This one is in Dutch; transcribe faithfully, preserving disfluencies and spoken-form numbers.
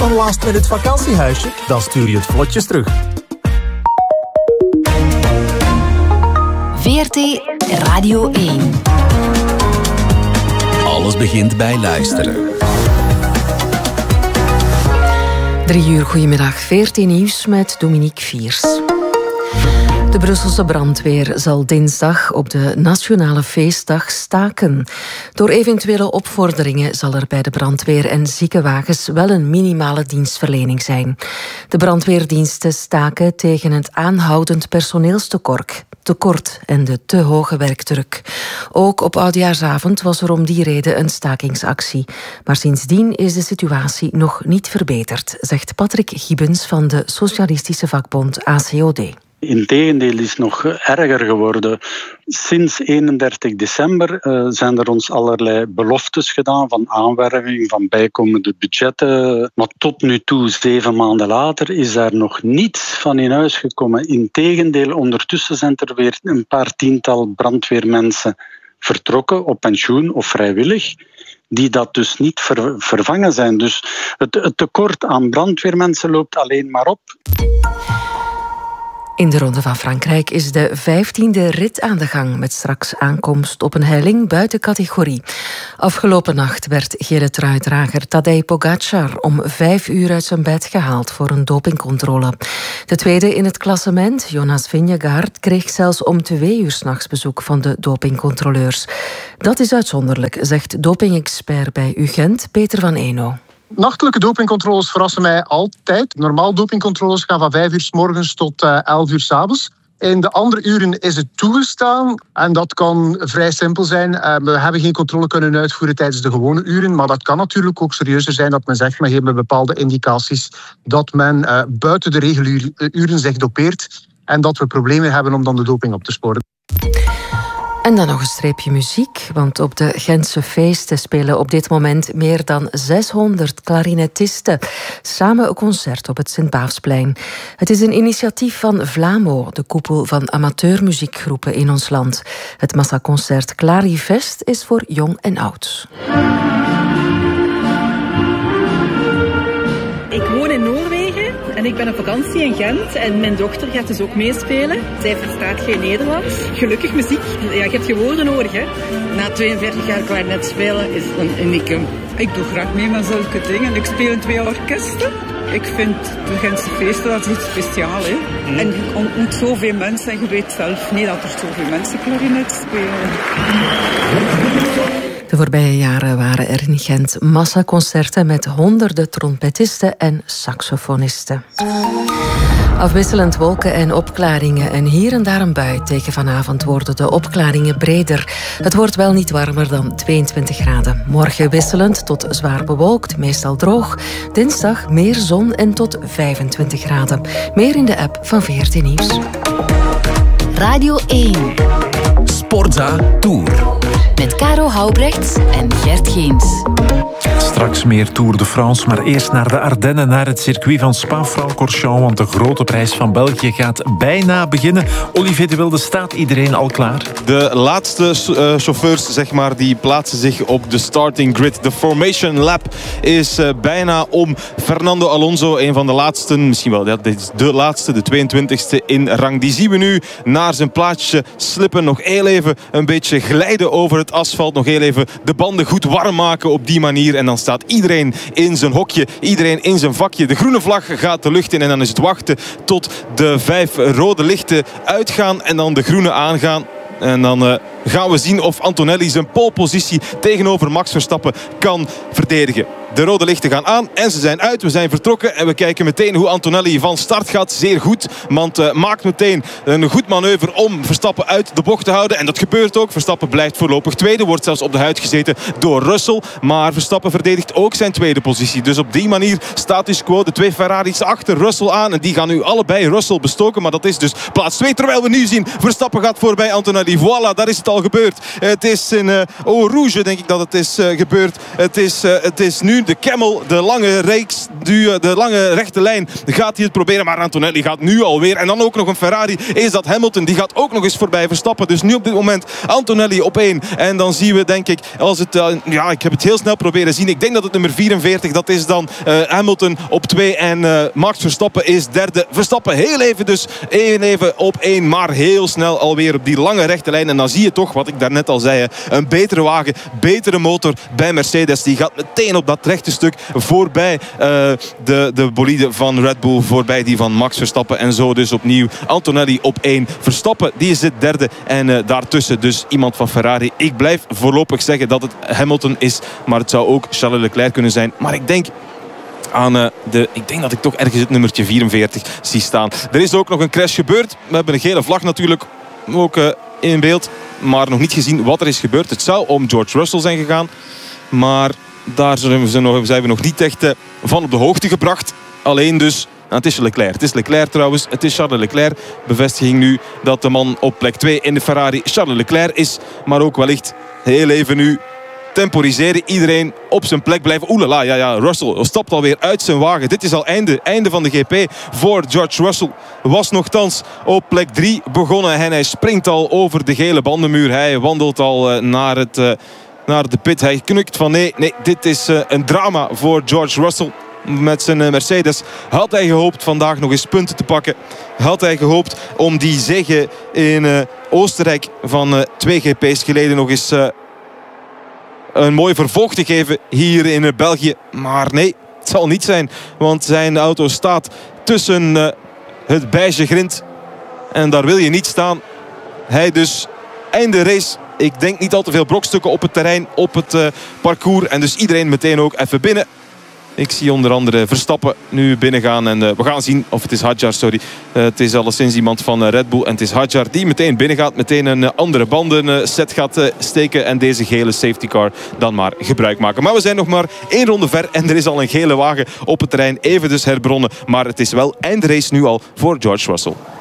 Een last minute vakantiehuisje? Dan stuur je het vlotjes terug. V R T Radio één. Alles begint bij luisteren. Drie uur, goedemiddag. V R T Nieuws met Dominique Viers. De Brusselse brandweer zal dinsdag op de Nationale Feestdag staken. Door eventuele opvorderingen zal er bij de brandweer en ziekenwagens wel een minimale dienstverlening zijn. De brandweerdiensten staken tegen het aanhoudend personeelstekort tekort en de te hoge werkdruk. Ook op Oudejaarsavond was er om die reden een stakingsactie. Maar sindsdien is de situatie nog niet verbeterd, zegt Patrick Gibbens van de socialistische vakbond A C O D. Integendeel is nog erger geworden. Sinds eenendertig december uh, zijn er ons allerlei beloftes gedaan van aanwerving, van bijkomende budgetten. Maar tot nu toe, zeven maanden later, is daar nog niets van in huis gekomen. Integendeel, ondertussen zijn er weer een paar tiental brandweermensen vertrokken op pensioen of vrijwillig, die dat dus niet ver- vervangen zijn. Dus het, het tekort aan brandweermensen loopt alleen maar op. In de Ronde van Frankrijk is de vijftiende rit aan de gang, met straks aankomst op een helling buiten categorie. Afgelopen nacht werd gele truidrager Tadej Pogačar om vijf uur uit zijn bed gehaald voor een dopingcontrole. De tweede in het klassement, Jonas Vingegaard, kreeg zelfs om twee uur 's nachts bezoek van de dopingcontroleurs. Dat is uitzonderlijk, zegt dopingexpert bij U Gent, Peter van Eno. Nachtelijke dopingcontroles verrassen mij altijd. Normaal dopingcontroles gaan van vijf uur 's morgens tot uh, elf uur 's avonds. In de andere uren is het toegestaan en dat kan vrij simpel zijn. Uh, we hebben geen controle kunnen uitvoeren tijdens de gewone uren, maar dat kan natuurlijk ook serieuzer zijn dat men zegt, men heeft bepaalde indicaties dat men uh, buiten de reguliere uren zich dopeert en dat we problemen hebben om dan de doping op te sporen. En dan nog een streepje muziek, want op de Gentse feesten spelen op dit moment meer dan zeshonderd klarinetisten samen een concert op het Sint-Baafsplein. Het is een initiatief van Vlamo, de koepel van amateurmuziekgroepen in ons land. Het massaconcert Clarifest is voor jong en oud. Ik woon in Noorwegen en ik ben op vakantie in Gent en mijn dochter gaat dus ook meespelen. Zij verstaat geen Nederlands. Gelukkig muziek. Ja, je hebt je woorden nodig, hè. Na tweeënveertig jaar klarinet spelen is een unicum. Ik doe graag mee met zulke dingen. Ik speel in twee orkesten. Ik vind de Gentse feesten, dat is iets speciaals, hè. Mm. En je ontmoet zoveel mensen en je weet zelf niet dat er zoveel mensen klarinet spelen. De voorbije jaren waren er in Gent massaconcerten met honderden trompetisten en saxofonisten. Afwisselend wolken en opklaringen en hier en daar een bui. Tegen vanavond worden de opklaringen breder. Het wordt wel niet warmer dan tweeëntwintig graden. Morgen wisselend tot zwaar bewolkt, meestal droog. Dinsdag meer zon en tot vijfentwintig graden. Meer in de app van V R T Nieuws. Radio één. Sportza Tour. Met Caro Houbrechts en Gert Geens. Straks meer Tour de France, maar eerst naar de Ardennen, naar het circuit van Spa-Francorchamps, want de grote prijs van België gaat bijna beginnen. Olivier de Wilde, staat iedereen al klaar? De laatste uh, chauffeurs, zeg maar, die plaatsen zich op de starting grid. De formation lap is uh, bijna om. Fernando Alonso, een van de laatste, misschien wel, ja, dit is de laatste, de tweeëntwintigste in rang. Die zien we nu naar zijn plaatsje slippen. Nog heel even een beetje glijden over het asfalt. Nog heel even de banden goed warm maken op die manier. En dan staat iedereen in zijn hokje. Iedereen in zijn vakje. De groene vlag gaat de lucht in. En dan is het wachten tot de vijf rode lichten uitgaan. En dan de groene aangaan. En dan uh, gaan we zien of Antonelli zijn polepositie tegenover Max Verstappen kan verdedigen. De rode lichten gaan aan en ze zijn uit. We zijn vertrokken en we kijken meteen hoe Antonelli van start gaat. Zeer goed, want uh, maakt meteen een goed manoeuvre om Verstappen uit de bocht te houden. En dat gebeurt ook. Verstappen blijft voorlopig tweede. Wordt zelfs op de huid gezeten door Russell. Maar Verstappen verdedigt ook zijn tweede positie. Dus op die manier status quo. De twee Ferraris achter Russell aan. En die gaan nu allebei Russell bestoken. Maar dat is dus plaats twee. Terwijl we nu zien, Verstappen gaat voorbij Antonelli. Voilà, daar is het al gebeurd. Het is in uh, Eau Rouge, denk ik dat het is uh, gebeurd. Het is, uh, het is nu nu de Camel, de lange reeks, de lange rechte lijn, gaat hij het proberen. Maar Antonelli gaat nu alweer. En dan ook nog een Ferrari. Is dat Hamilton? Die gaat ook nog eens voorbij Verstappen. Dus nu op dit moment Antonelli op één. En dan zien we, denk ik, als het, uh, ja, ik heb het heel snel proberen zien. Ik denk dat het nummer vierenveertig, dat is dan uh, Hamilton op twee. En uh, Max Verstappen is derde. Verstappen heel even dus, heel even op één. Maar heel snel alweer op die lange rechte lijn. En dan zie je toch, wat ik daarnet al zei, een betere wagen, betere motor bij Mercedes. Die gaat meteen op dat rechte stuk voorbij uh, de, de bolide van Red Bull. Voorbij die van Max Verstappen. En zo dus opnieuw Antonelli op één. Verstappen, die zit derde. En uh, daartussen dus iemand van Ferrari. Ik blijf voorlopig zeggen dat het Hamilton is. Maar het zou ook Charles Leclerc kunnen zijn. Maar ik denk aan uh, de... Ik denk dat ik toch ergens het nummertje vierenveertig zie staan. Er is ook nog een crash gebeurd. We hebben een gele vlag natuurlijk ook uh, in beeld. Maar nog niet gezien wat er is gebeurd. Het zou om George Russell zijn gegaan. Maar daar zijn we nog, zijn we nog niet echt uh, van op de hoogte gebracht. Alleen dus... Nou, het is Leclerc. Het is Leclerc trouwens. Het is Charles Leclerc. Bevestiging nu dat de man op plek twee in de Ferrari Charles Leclerc is. Maar ook wellicht heel even nu temporiseren. Iedereen op zijn plek blijven. Oelala, ja, ja, Russell stapt alweer uit zijn wagen. Dit is al einde, einde van de G P voor George Russell. Was nogthans op plek drie begonnen. En hij springt al over de gele bandenmuur. Hij wandelt al uh, naar, het, uh, naar de pit. Hij knukt van nee, nee, dit is uh, een drama voor George Russell. Met zijn Mercedes had hij gehoopt vandaag nog eens punten te pakken. Had hij gehoopt om die zege in uh, Oostenrijk van uh, twee G P's geleden nog eens uh, een mooi vervolg te geven hier in uh, België. Maar nee, het zal niet zijn. Want zijn auto staat tussen uh, het beige grind. En daar wil je niet staan. Hij dus einde race. Ik denk niet al te veel brokstukken op het terrein, op het uh, parcours. En dus iedereen meteen ook even binnen. Ik zie onder andere Verstappen nu binnengaan. En uh, we gaan zien of het is Hadjar, sorry. Uh, het is alleszins iemand van uh, Red Bull. En het is Hadjar die meteen binnengaat. Meteen een uh, andere bandenset gaat uh, steken. En deze gele safety car dan maar gebruik maken. Maar we zijn nog maar één ronde ver. En er is al een gele wagen op het terrein. Even dus herbronnen. Maar het is wel eindrace nu al voor George Russell.